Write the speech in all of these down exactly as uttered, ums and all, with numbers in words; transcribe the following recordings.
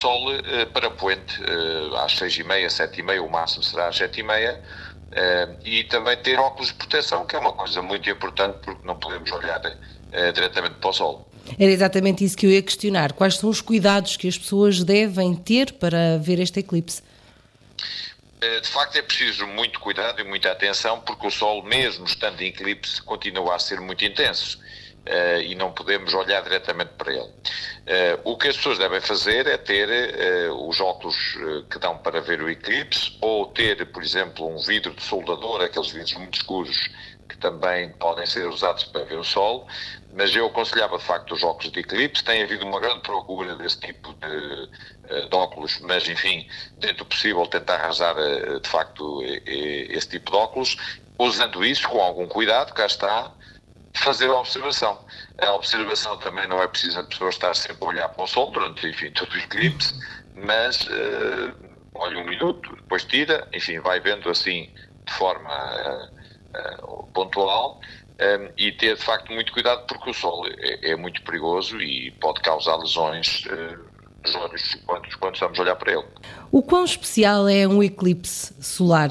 Sol eh, para Poente, eh, às seis e meia, sete e meia, o máximo será às sete e meia, eh, e também ter óculos de proteção, que é uma coisa muito importante, porque não podemos olhar eh, diretamente para o Sol. Era exatamente isso que eu ia questionar. Quais são os cuidados que as pessoas devem ter para ver este eclipse? De facto é preciso muito cuidado e muita atenção, porque o Sol, mesmo estando em eclipse, continua a ser muito intenso. Uh, e não podemos olhar diretamente para ele. Uh, o que as pessoas devem fazer é ter uh, os óculos uh, que dão para ver o eclipse, ou ter, por exemplo, um vidro de soldador, aqueles vidros muito escuros que também podem ser usados para ver o Sol, mas eu aconselhava de facto os óculos de eclipse. Tem havido uma grande procura desse tipo de, de óculos, mas enfim, dentro do possível tentar arranjar de facto esse tipo de óculos, usando isso com algum cuidado, cá está, fazer a observação. A observação também não é preciso a pessoa estar sempre a olhar para o Sol durante, enfim, todo o eclipse, mas uh, olha um minuto, depois tira, enfim, vai vendo assim de forma uh, uh, pontual, um, e ter de facto muito cuidado, porque o Sol é, é muito perigoso e pode causar lesões uh, nos olhos quando, quando estamos a olhar para ele. O quão especial é um eclipse solar?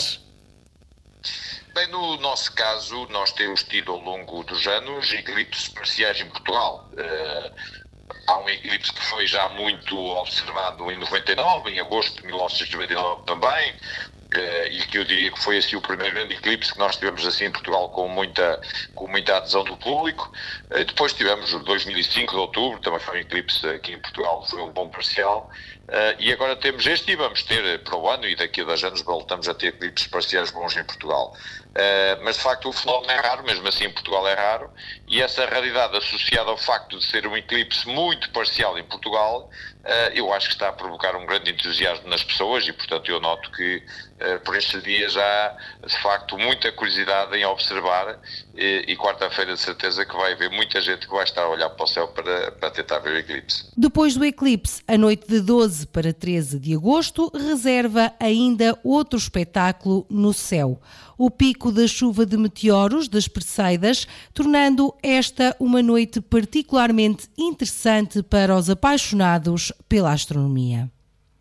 Bem, no nosso caso, nós temos tido ao longo dos anos eclipses parciais em Portugal. Uh, há um eclipse que foi já muito observado em noventa e nove, em agosto de mil novecentos e noventa e nove também, uh, e que eu diria que foi assim o primeiro grande eclipse que nós tivemos assim em Portugal com muita, com muita adesão do público. Uh, depois tivemos o dois mil e cinco de outubro, também foi um eclipse aqui em Portugal, foi um bom parcial. Uh, e agora temos este e vamos ter para o ano, e daqui a dois anos voltamos a ter eclipses parciais bons em Portugal. Uh, mas de facto o fenómeno é raro, mesmo assim em Portugal é raro, e essa raridade associada ao facto de ser um eclipse muito parcial em Portugal, uh, eu acho que está a provocar um grande entusiasmo nas pessoas, e portanto eu noto que uh, por estes dias há de facto muita curiosidade em observar, e, e quarta-feira de certeza que vai haver muita gente que vai estar a olhar para o céu para, para tentar ver o eclipse. Depois do eclipse, a noite de doze para treze de agosto reserva ainda outro espetáculo no céu: o pico da chuva de meteoros das Perseidas, tornando esta uma noite particularmente interessante para os apaixonados pela astronomia.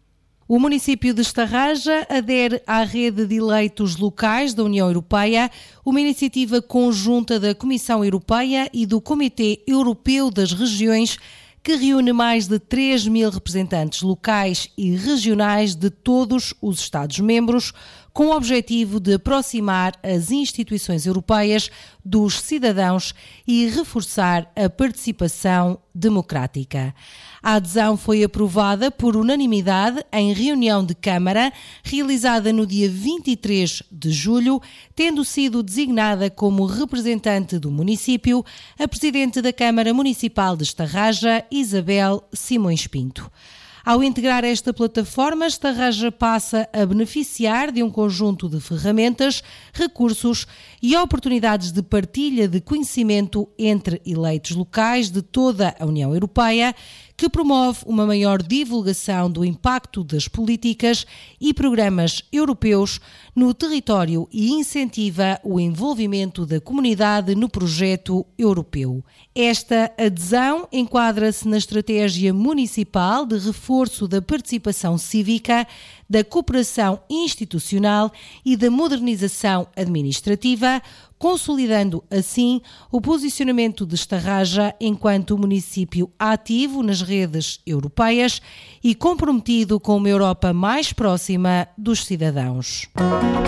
O município de Estarraja adere à rede de eleitos locais da União Europeia, uma iniciativa conjunta da Comissão Europeia e do Comitê Europeu das Regiões, que reúne mais de três mil representantes locais e regionais de todos os Estados-membros, com o objetivo de aproximar as instituições europeias dos cidadãos e reforçar a participação democrática. A adesão foi aprovada por unanimidade em reunião de Câmara, realizada no dia vinte e três de julho, tendo sido designada como representante do município a Presidente da Câmara Municipal de Estarraja, Isabel Simões Pinto. Ao integrar esta plataforma, Estarraja passa a beneficiar de um conjunto de ferramentas, recursos e oportunidades de partilha de conhecimento entre eleitos locais de toda a União Europeia, que promove uma maior divulgação do impacto das políticas e programas europeus no território e incentiva o envolvimento da comunidade no projeto europeu. Esta adesão enquadra-se na estratégia municipal de reforço da participação cívica, da cooperação institucional e da modernização administrativa, consolidando assim o posicionamento de Estarraja enquanto município ativo nas redes europeias e comprometido com uma Europa mais próxima dos cidadãos.